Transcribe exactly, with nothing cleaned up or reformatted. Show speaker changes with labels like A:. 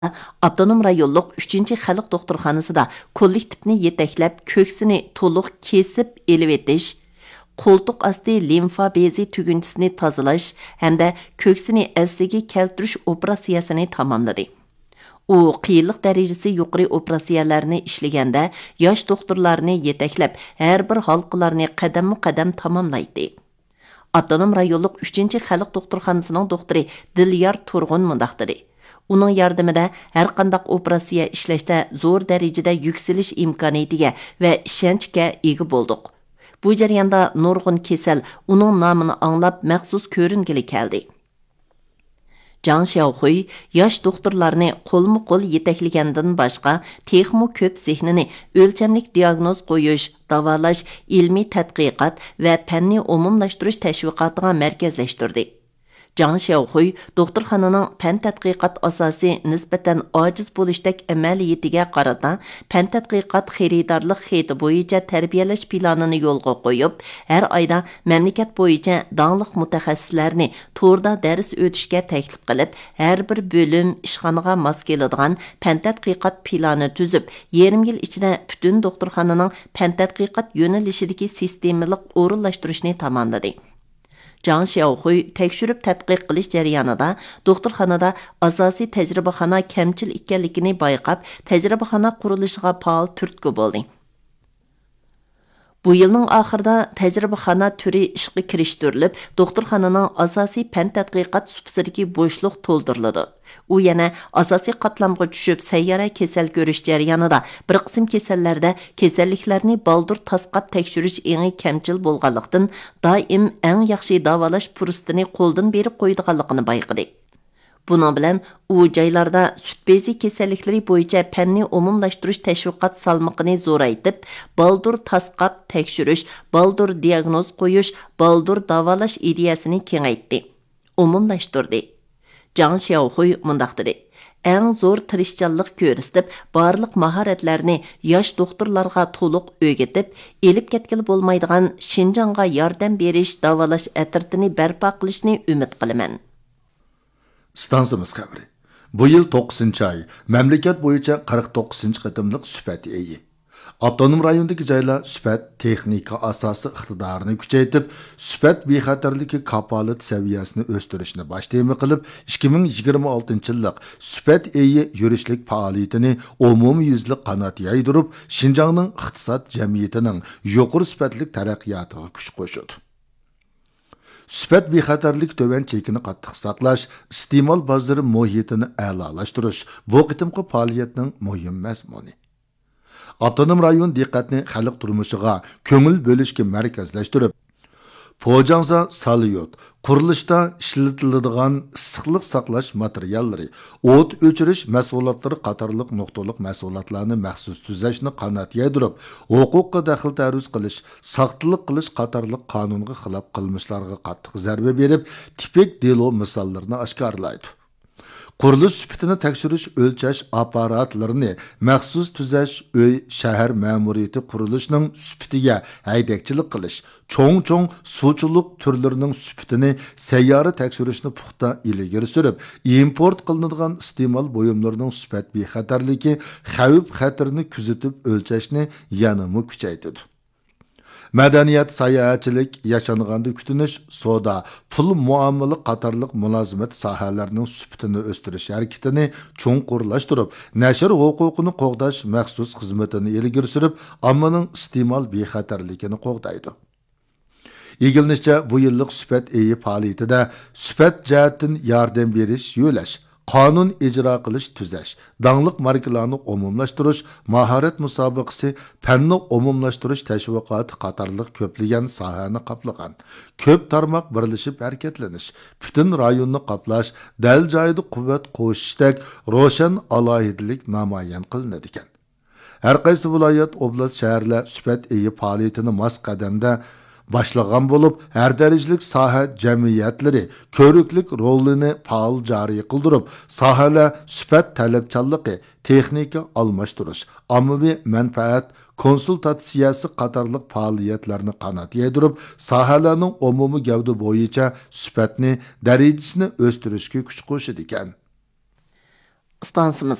A: Abdonum rayonluq uchinchi xalq doktorxonasida kollektivni yetaklab, ko'ksini to'liq kesib elib etish, qo'ltiq asti limfa bezi tugunchisini tozalash hamda ko'ksini asliga keltirish operatsiyasini tamomladi. U qiyinlik darajasi yuqori operatsiyalarni ishlaganda yosh doktorlarni yetaklab, har bir halqalarni qadam-qadam tamomlaydi. Abdonum rayonluq uchinchi xalq doktorxonasining doktori Dilyor Turg'un mundaq dedi. Uning yordamida har qandaq operatsiya ishlashda zo'r darajada yuksalish imkoniyatiga va ishonchga ega bo'ldik. Bu jarayonda nurg'un kasal uning nomini anglab maxsus ko'ringili keldi. Zhang Xiaohui yosh doktorlarni qo'lma-qo'l yetaklagandan boshqa texmo ko'p zehnini o'lchamlik diagnoz qo'yish, davolash, ilmiy tadqiqot va fanni umumlashtirish tashviqotiga markazlashtirdi. Zhang Xiaohui doktorxonaning fan tadqiqot asosi nisbatan ojiz bo'lishdek amaliyatiga qarata fan tadqiqot xaridorlik xeti bo'yicha tarbiyalash planini yo'lga qo'yib, har oyda mamlakat bo'yicha donglik mutaxassislarni to'rda dars o'tishga taklif qilib, har bir bo'lim ishxonaga mos keladigan fan tadqiqot plani tuzib, yarim yil ichida butun doktorxonaning fan tadqiqot yo'nalishidagi sistemalik o'rinlashtirishni tamomladi. Zhang Xiaohui tekshirib tadqiq qilish jarayonida doktorxonada asosiy tajribaxona kamchil ekanligini bayqab, tajribaxona qurilishiga faol turtki bo'ldi. Bu yilning oxirida tajribaxona turi ishga kirishtirilib, doktorxonaning asosiy fan tadqiqot supsidagi bo'shliq to'ldiriladi. U yana asosiy qatlamga tushib, sayyora kasal ko'rish jarayonida bir qism kasallarda kasalliklarni baldur tasqab tekshirish eng kamchil bo'lganlikdan doim eng yaxshi davolash fursatini qo'ldan berib qo'ydiganligini bayqadi. Bunun bilan u joylarda sut bezi kasalliklari bo'yicha fanni umumlashtirish tashviqot salmoqini zo'raytib, baldur tasqab tekshirish, baldur diagnoz qo'yish, baldur davolash ideyasini kengaytdi, umumlashtirdi. Zhang Xiaohui mundaq dedi. Eng zo'r tirishchanlik ko'rsatib, barliq mahoratlarni yosh doktorlarga to'liq o'rgatib, elib ketgili bo'lmaydigan Xinjiangga yordam berish, davolash atirtini barpo qilishni umid qilaman.
B: Stansimiz xabari. Bu yil to'qqizinchi oy mamlakat bo'yicha qirq to'qqizinchi qatimliq suhbat eyi. Abdonum rayonidagi joylar suhbat texnika asosi iqtidorini kuchaytirib, suhbat bexatarligi kapolat saviyasini o'stirishni boshlama qilib, ikki ming yigirma oltinchi yillik suhbat eyi yurishlik faoliyatini umumyuzli qanot yaydirib, Xinjiangning iqtisod jamiyatining yuqori sifatli taraqqiyotiga kuch qo'shadi. Suhbat bexatarlik töven chekini qattiq saqlash, iste'mol bozori muhitini a'lolashtirish bu qitimqi faoliyatning muhim mazmuni. Abdonum rayon diqqatni xalq turmushiga ko'ngil bo'lishga markazlashtirib, Pojangza salyot, qurilishda ishlatiladigan issiqlik saqlash materiallari, o't o'chirish mas'uliyatlari qatorliq nuqtaliq mas'uliyatlarni maxsus tuzashni qanot yaydirib, huquqqa daxl taruz qilish, saqtiliq qilish qatorliq qonunga xilof qilmishlarga qattiq zarba berib, tipik delo misollarini oshkorlaydi. Qurilish sifatini tekshirish, o'lchash apparatlarini maxsus tuzash, uy, shahar ma'muriyati qurilishning sifatiga haydakchilik qilish, cho'ng-cho'ng suvchilik turlarining sifatini sayyora tekshirishni puxta ilgari surib, import qilinadigan iste'mol buyumlarining sifat bexatarligi, xavf xatarni kuzatib o'lchashni yanada kuchaytirdi. Madaniyat, sayohatchilik, yashanğanda kutinish, soda, pul muomala qatorliq mulozimat sohalarining sifatini o'stirish harakatini cho'nqurlashtirib, nashr huquqini qo'g'dash maxsus xizmatini ilgari surib, ommaning iste'mol bexatarligini qo'g'daydi. Egilishcha bu yillik suhbat eyi faoliyatida suhbat jihatdan yordam berish, yo'lash, qonun ijro qilish, tuzash, dangliq markalarni umumlashtirish, mahorat musobaqasi, fanni umumlashtirish tashviqoti qatorliq ko'plagan sohani qoplagan. Ko'p tarmoq birlashib harakatlanish, butun rayonni qoplash, dal joyida quvvat qo'shishdak ro'shan alohidalik namoyon qilinadi ekan. Har qaysi viloyat, oblast, shaharlar suhbat eyi faoliyatini mos qadamda başlagan bo'lib, har darajalik soha jamiyatlari ko'riklik rolini faol joriy qildirib, sohalar sifat talabchanligi, texnika almashtirish, ommaviy manfaat konsultatsiyasi qatorliq faoliyatlarni qanot yaydirib, sohalarning umumiy gavda bo'yicha sifatni darajasini o'stirishga kuch qo'shadi ekan.
A: stansimiz